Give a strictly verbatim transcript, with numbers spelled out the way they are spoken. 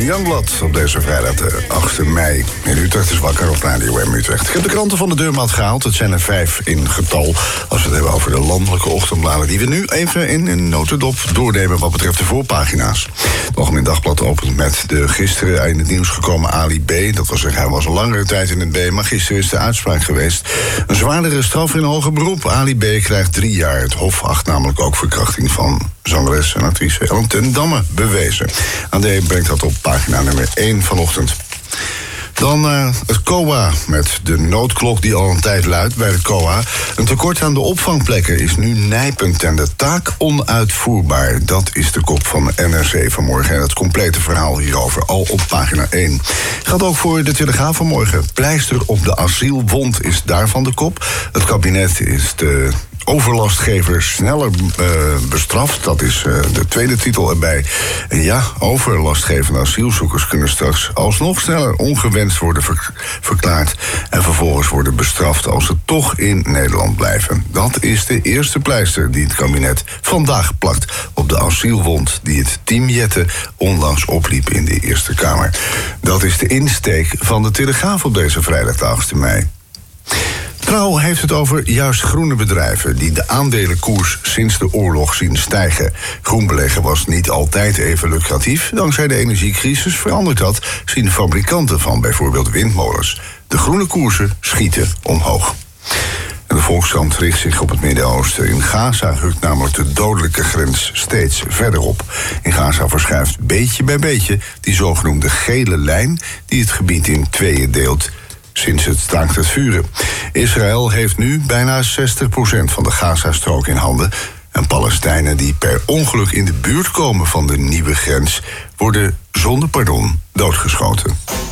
Youngblood op deze vrijdag de achtste mei. In Utrecht is wakker op Radio M Utrecht. Ik heb de kranten van de deurmat gehaald. Het zijn er vijf in getal. Als we het hebben over de landelijke ochtendbladen... die we nu even in een notendop doornemen wat betreft de voorpagina's. Het Algemeen Dagblad opent met de gisteren in het nieuws gekomen Ali B. Dat wil zeggen, hij was al langere tijd in het B... maar gisteren is de uitspraak geweest. Een zwaardere straf in hoger beroep. Ali B. krijgt drie jaar. Het Hof acht namelijk ook verkrachting van zangeres en actrice Ellen ten Damme bewezen. A D brengt dat op pagina nummer één vanochtend. Dan uh, het C O A met de noodklok die al een tijd luidt bij de C O A. Een tekort aan de opvangplekken is nu nijpend en de taak onuitvoerbaar. Dat is de kop van de N R C vanmorgen. En het complete verhaal hierover al op pagina één. Gaat ook voor de Telegraaf vanmorgen. Pleister op de asielwond is daarvan de kop. Het kabinet is de overlastgevers sneller uh, bestraft. Dat is uh, de tweede titel erbij. En ja, overlastgevende asielzoekers kunnen straks alsnog sneller ongewenst worden ver- verklaard... en vervolgens worden bestraft als ze toch in Nederland blijven. Dat is de eerste pleister die het kabinet vandaag plakt op de asielwond die het team Jetten onlangs opliep in de Eerste Kamer. Dat is de insteek van de Telegraaf op deze vrijdag de achtste mei. Trouw heeft het over juist groene bedrijven die de aandelenkoers sinds de oorlog zien stijgen. Groen beleggen was niet altijd even lucratief. Dankzij de energiecrisis verandert dat, zien fabrikanten van bijvoorbeeld windmolens. De groene koersen schieten omhoog. En de Volkskrant richt zich op het Midden-Oosten. In Gaza rukt namelijk de dodelijke grens steeds verder op. In Gaza verschuift beetje bij beetje die zogenoemde gele lijn die het gebied in tweeën deelt sinds het staakt het vuren. Israël heeft nu bijna zestig procent van de Gazastrook in handen. En Palestijnen die per ongeluk in de buurt komen van de nieuwe grens worden zonder pardon doodgeschoten.